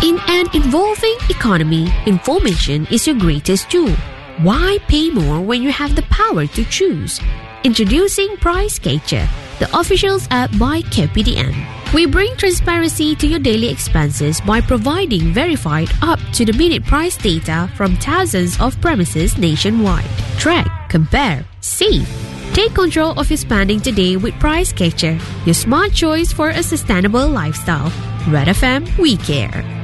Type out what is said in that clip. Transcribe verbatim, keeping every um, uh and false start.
In an evolving economy, information is your greatest tool. Why pay more when you have the power to choose? Introducing Price Catcher, the officials app by K P D N. We bring transparency to your daily expenses by providing verified up-to-the-minute price data from thousands of premises nationwide. Track, compare, save. Take control of your spending today with Price Catcher, your smart choice for a sustainable lifestyle. Red F M, we care.